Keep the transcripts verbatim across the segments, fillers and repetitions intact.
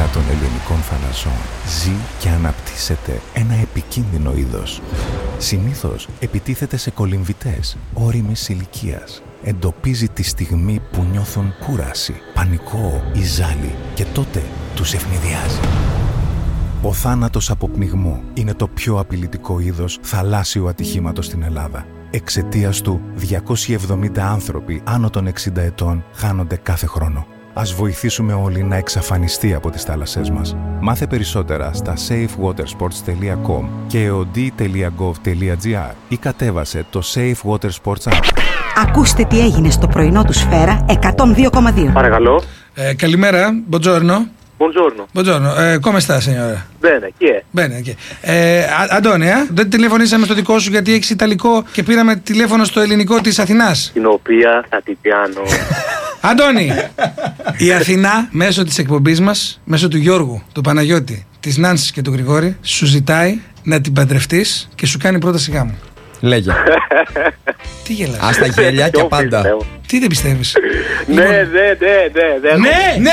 των ελληνικών θαλασσών ζει και αναπτύσσεται ένα επικίνδυνο είδος. Συνήθως επιτίθεται σε κολυμβητές ώριμης ηλικίας. Εντοπίζει τη στιγμή που νιώθουν κούραση, πανικό ή ζάλι και τότε τους ευνηδιάζει. Ο θάνατος από πνιγμό είναι το πιο απειλητικό είδος θαλάσσιου ατυχήματος στην Ελλάδα. Εξαιτίας του, διακόσιοι εβδομήντα άνθρωποι άνω των εξήντα ετών χάνονται κάθε χρόνο. Ας βοηθήσουμε όλοι να εξαφανιστεί από τις θάλασσές μας. Μάθε περισσότερα στα safe water sports τελεία com και eod τελεία gov τελεία gr ή κατέβασε το Safe Water Sports app. Ακούστε τι έγινε στο πρωινό του Σφαίρα εκατόν δύο κόμμα δύο. Παρακαλώ. Ε, καλημέρα, buongiorno. Buongiorno. Buongiorno, eh, come sta signora? Bene, chi è? Bene, chi è? Ε, Αντώνια, δεν τηλεφωνήσαμε στο δικό σου γιατί έχεις Ιταλικό και πήραμε τηλέφωνο στο ελληνικό της Αθηνάς. Την οποία θα την πιάνω. Αντώνη, η Αθηνά μέσω της εκπομπής μας, μέσω του Γιώργου, του Παναγιώτη, της Νάνσης και του Γρηγόρη, σου ζητάει να την παντρευτείς και σου κάνει πρόταση γάμου. Λέγε. Τι γελάς? Ας τα γέλια και πάντα. Τι δεν πιστεύεις? Ναι, ναι, ναι, ναι. Ναι, ναι!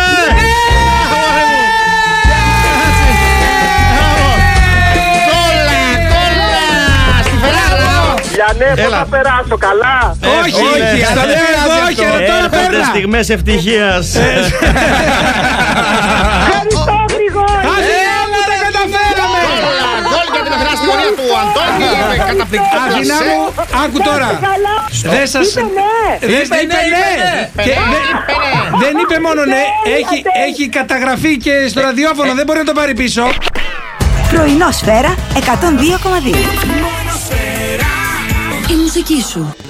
Γιάννε, πώς θα περάσω, καλά? Όχι, όχι, στα λέω όχι, αλλά τώρα Έρχονται παίρνα. στιγμές ευτυχίας. Ευχαριστώ, Γρηγόρη. Αθηνά μου, τα καταφέραμε! Γκολ για την Αθηνά στη γωνία του Αντώνη. Καταπληκτικό. Αθηνά μου, άκου τώρα. Δεν σας... Είπε ναι. Δεν είπε ναι. Και δεν- Δεν είπε μόνο ναι, έχει, έχει καταγραφεί και στο ραδιόφωνο, δεν μπορεί να το πάρει πίσω. Πρωινό Σφαίρα εκατόν δύο κόμμα δύο. Η μουσική σου.